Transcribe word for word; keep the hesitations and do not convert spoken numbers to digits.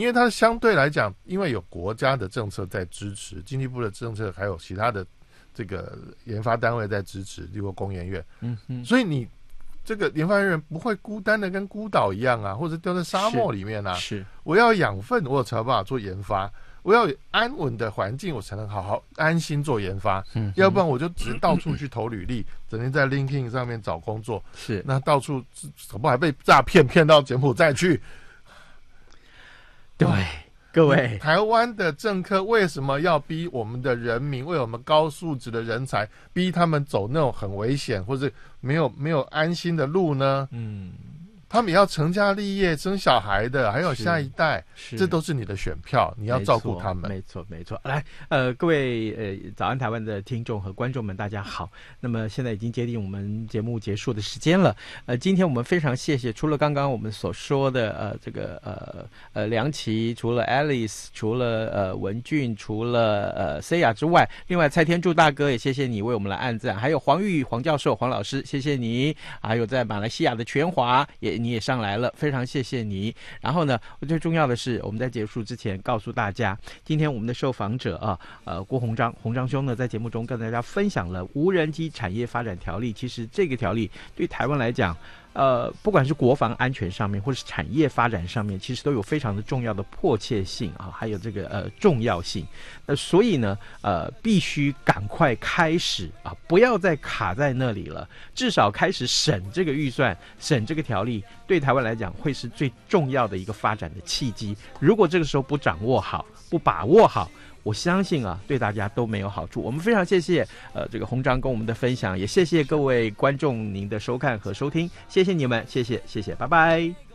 因为它相对来讲，因为有国家的政策在支持，经济部的政策还有其他的这个研发单位在支持，例如工研院， 嗯嗯， 所以你这个研发人员不会孤单的跟孤岛一样啊，或者掉在沙漠里面啊。 是， 我要养分，我有才有办法做研发。我要有安稳的环境，我才能好好安心做研发。嗯，要不然我就只到处去投履历，整天在 LinkedIn 上面找工作。 是， 那到处怎么还被诈骗骗到柬埔寨去？ 对，各位， 台湾的政客为什么要逼我们的人民，为我们高素质的人才，逼他们走那种很危险或者没有没有安心的路呢？嗯。他们也要成家立业、生小孩的，还有下一代，这都是你的选票，你要照顾他们。 没错，没错。来，呃，各位呃，早安台湾的听众和观众们，大家好。那么现在已经接近我们节目结束的时间了。呃，今天我们非常谢谢，除了刚刚我们所说的呃这个呃呃梁琦，除了 Alice， 除了呃文俊，除了呃 C 雅之外，另外蔡天柱大哥也谢谢你为我们来按赞，还有黄玉黄教授、黄老师，谢谢你。还有在马来西亚的全华也。你也上来了，非常谢谢你。然后呢，最重要的是，我们在结束之前告诉大家，今天我们的受访者啊，呃，郭鸿章，鸿章兄呢，在节目中跟大家分享了无人机产业发展条例。其实这个条例对台湾来讲，呃，不管是国防安全上面，或是产业发展上面，其实都有非常的重要的迫切性啊，还有这个呃重要性。呃，所以呢，呃，必须赶快开始啊，不要再卡在那里了，至少开始审这个预算，审这个条例，对台湾来讲会是最重要的一个发展的契机。如果这个时候不掌握好，不把握好，我相信啊，对大家都没有好处。我们非常谢谢呃这个鸿章跟我们的分享，也谢谢各位观众您的收看和收听，谢谢你们，谢谢谢谢，拜拜。